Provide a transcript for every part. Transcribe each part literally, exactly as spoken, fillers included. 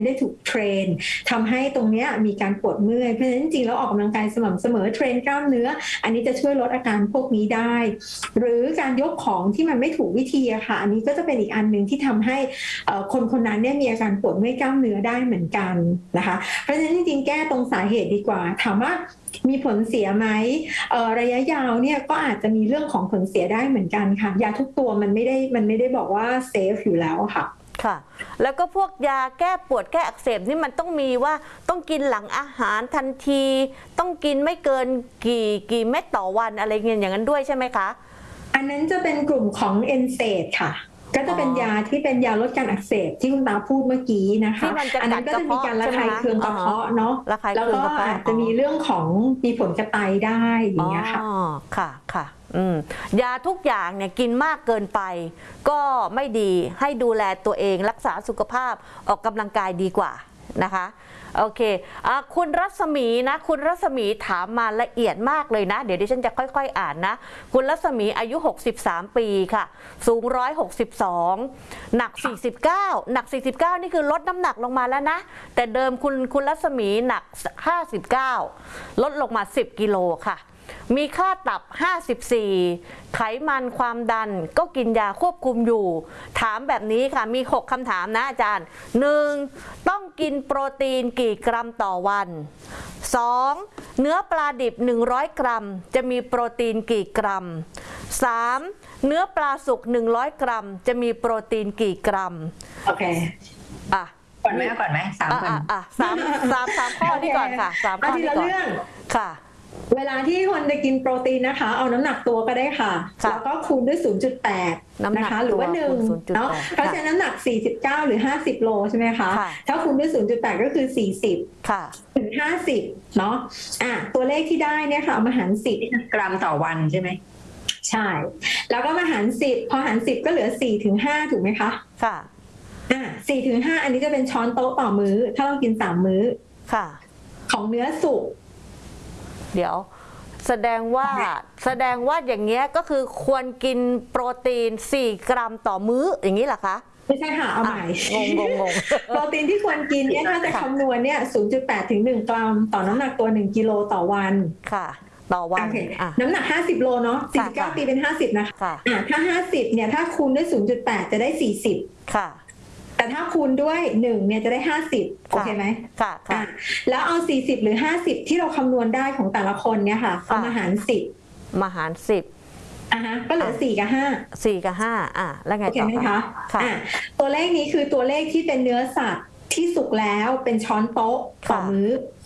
ได้ถูกเทรนทำให้ตรงนี้มีการปวดเมื่อยเพราะฉะนั้นจริงๆแล้วออกกำลังกายสม่ำเสมอเทรนกล้ามเนื้ออันนี้จะช่วยลดอาการพวกนี้ได้หรือการยกของที่มันไม่ถูกวิธีอะค่ะอันนี้ก็จะเป็นอีกอันหนึ่งที่ทำให้คนคนนั้นเนี่ยมีอาการปวดเมื่อยกล้ามเนื้อได้เหมือนกันนะคะเพราะฉะนั้นจริงๆแก้ตรงสาเหตุดีกว่าถามว่ามีผลเสียไหมระยะยาวเนี่ยก็อาจจะมีเรื่องของผลเสียได้เหมือนกันค่ะยาทุกตัวมันไม่ได้มันไม่ได้บอกว่าเซฟอยู่แล้วค่ะค่ะแล้วก็พวกยาแก้ปวดแก้อักเสบนี่มันต้องมีว่าต้องกินหลังอาหารทันทีต้องกินไม่เกินกี่กี่เม็ดต่อวันอะไรเงี้ยอย่างนั้นด้วยใช่ไหมคะอันนั้นจะเป็นกลุ่มของเอนเซดค่ะก็จะเป็นยาที่เป็นยาลดการอักเสบที่คุณตาพูดเมื่อกี้นะคะอันนั้นก็จะมีการระคายเคืองกระเพาะเนาะแล้วก็อาจจะมีเรื่องของมีผลกระไตได้อย่างเงี้ยค่ะอ๋อค่ะค่ะอืมยาทุกอย่างเนี่ยกินมากเกินไปก็ไม่ดีให้ดูแลตัวเองรักษาสุขภาพออกกำลังกายดีกว่านะคะโอเคอ่ะคุณรัศมีนะคุณรัศมีถามมาละเอียดมากเลยนะเดี๋ยวดิฉันจะค่อยๆอ่านนะคุณรัศมีอายุหกสิบสามปีค่ะสูงหนึ่งร้อยหกสิบสองหนักสี่สิบเก้าหนักสี่สิบเก้านี่คือลดน้ำหนักลงมาแล้วนะแต่เดิมคุณคุณรัศมีหนักห้าสิบเก้าลดลงมาสิบกิโลค่ะมีค่าตับห้าสิบสี่ไขมันความดันก็กินยาควบคุมอยู่ถามแบบนี้ค่ะมีหกคำถามนะอาจารย์หนึ่งต้องกินโปรตีนกี่กรัมต่อวันสองเนื้อปลาดิบหนึ่งร้อยกรัมจะมีโปรตีนกี่กรัมสามเนื้อปลาสุกหนึ่งร้อยกรัมจะมีโปรตีนกี่กรัมโอเคอ่ะก่อนไหมก่อนไหมสามก่อนอ่ะสามสามสามข้อที่ก่อนค่ะสามข้อที่ก่อนค่ะเวลาที่คนจะกินโปรตีนนะคะเอาน้ำหนักตัวก็ได้ค่ะแล้วก็คูณด้วย ศูนย์จุดแปด นะคะหรือว่าหนึ่งเนาะเพราะฉะนั้นน้ำหนักสี่สิบเก้าหรือห้าสิบโลใช่ไหมคะถ้าคูณด้วย ศูนย์จุดแปด ก็คือสี่สิบค่ะถึงห้าสิบเนาะอ่ะตัวเลขที่ได้เนี่ยค่ะเอามาหารสิบกรัมต่อวันใช่ไหมใช่แล้วก็มาหารสิบพอหารสิบก็เหลือสี่ถึงห้าถูกไหมคะค่ะอ่ะสี่ถึงห้าอันนี้จะเป็นช้อนโต๊ะต่อมื้อถ้าเรากินสามมื้อค่ะของเนื้อสุกเดี๋ยวแสดงว่าแสดงว่าอย่างเงี้ยก็คือควรกินโปรตีนสี่กรัมต่อมื้ออย่างนี้เหรอคะไม่ใช่ค่ะเอาใหม่งงงงงโปรตีนที่ควรกินเนี่ยถ้าจะคำนวณเนี่ย ศูนย์จุดแปด ถึงหนึ่งกรัมต่อน้ำหนักตัวหนึ่งกิโลต่อวันค่ะต่อวันน้ำหนักห้าสิบโลเนาะสี่สิบเก้าตีเป็นห้าสิบนะคะอ่าถ้าห้าสิบเนี่ยถ้าคูณด้วย ศูนย์จุดแปด จะได้สี่สิบค่ะแต่ถ้าคูณด้วยหนึ่งเนี่ยจะได้ห้าสิบโอเคไหมค่ะค่ะแล้วเอาสี่สิบหรือห้าสิบที่เราคำนวณได้ของแต่ละคนเนี่ยค่ะเอามาหารสิบมาหารสิบอ่ะฮะก็เหลือสี่กับห้าสี่กับห้าอ่ะแล้วไงต่อคะค่ะตัวเลขนี้คือตัวเลขที่เป็นเนื้อสัตว์ที่สุกแล้วเป็นช้อนโต๊ะต่อมื้อ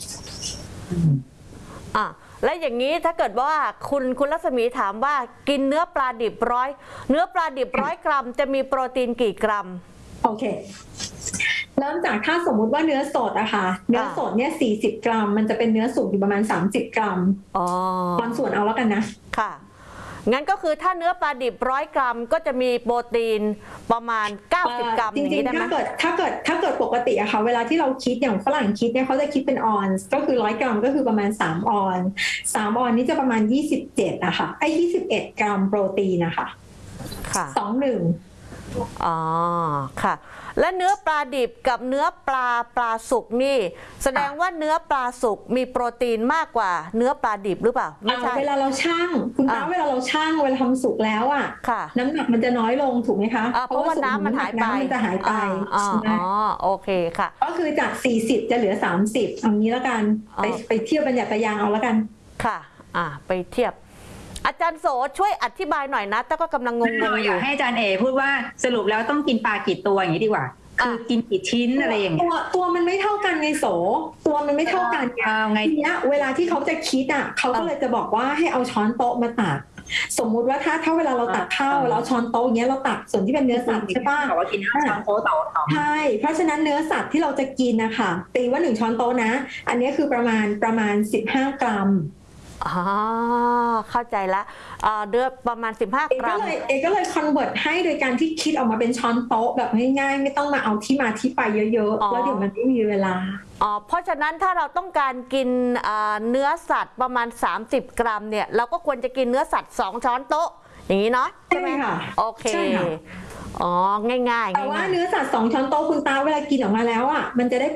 อ่ะและอย่างนี้ถ้าเกิดว่าคุณคุณรัศมีถามว่ากินเนื้อปลาดิบร้อยเนื้อปลาดิบร้อยกรัมจะมีโปรตีนกี่กรัมโอเคเริ่มจากถ้าสมมุติว่าเนื้อสดอะค่ะเนื้อสดเนี่ยสี่สิบกรัมมันจะเป็นเนื้อสุกอยู่ประมาณสามสิบกรัมอ๋อตอนส่วนเอาแล้วกันนะค่ะงั้นก็คือถ้าเนื้อปลาดิบร้อยกรัมก็จะมีโปรตีนประมาณเก้าสิบกรัมจริงๆถ้าเกิดถ้าเกิดถ้าเกิดปกติอะค่ะเวลาที่เราคิดอย่างฝรั่งคิดเนี่ยเขาจะคิดเป็นออนซ์ก็คือร้อยกรัมก็คือประมาณสามออนซ์สามออนนี่จะประมาณยี่สิบเจ็ดอะค่ะไอ้ยี่สิบเอ็ดกรัมโปรตีนนะคะค่ะสองหนึ่งอ๋อค่ะและเนื้อปลาดิบกับเนื้อปลาปลาสุกนี่แสดงว่าเนื้อปลาสุกมีโปรตีนมากกว่าเนื้อปลาดิบหรือเปล่าไม่ใช่เวลาเราชั่งคุณป้าเวลาเราชั่งเวลาทำสุกแล้วอ่ะน้ำหนักมันจะน้อยลงถูกไหมคะเพราะว่าน้ำมันหายไปมันจะหายไปอ๋อโอเคค่ะก็คือจากสี่สิบจะเหลือสามสิบเอางี้แล้วกันไปไปเทียบบัญญัติยางเอาแล้วกันค่ะอ่าไปเทียบอาจารย์โสช่วยอธิบายหน่อยนะแต่ก็กำลังงงๆอยู่ให้อาจารย์เอพูดว่าสรุปแล้วต้องกินปลากี่ตัวอย่างนี้ดีกว่าคือกินกี่ชิ้นอะไรอย่างเงี้ยตัวตัวมันไม่เท่ากันไงโสตัวมันไม่เท่ากันไงทีเนี้ยเวลาที่เขาจะคิดอ่ะเขาก็เลยจะบอกว่าให้เอาช้อนโต๊ะมาตักสมมุติว่าถ้าถ้าเวลาเราตักข้าวเราช้อนโต๊ะอย่างเงี้ยเราตักส่วนที่เป็นเนื้อสัตว์ใช่ป่ะบอกว่ากินห้าช้อนโต๊ะต่อใช่เพราะฉะนั้นเนื้อสัตว์ที่เราจะกินนะคะตีว่าหนึ่งช้อนโต๊ะนะอันนี้คือประมาณประมาณสิบห้ากรัมอ๋อเข้าใจละเดือประมาณสิบห้ากรัมเอก็เลยคอนเวิร์ตให้โดยการที่คิดออกมาเป็นช้อนโต๊ะแบบง่ายๆไม่ต้องมาเอาที่มาที่ไปเยอะๆแล้วเดี๋ยวมันไม่มีเวลาอ๋อเพราะฉะนั้นถ้าเราต้องการกินเนื้อสัตว์ประมาณสามสิบกรัมเนี่ยเราก็ควรจะกินเนื้อสัตว์สองช้อนโต๊ะอย่างนี้เนาะใช่ไหมคะโอเคอ๋อ ง่ายๆง่ายๆแต่ว่าเนื้อสัตว์สองช้อนโต๊ะคุณตาเวลากินออกมาแล้วอ่ะมันจะได้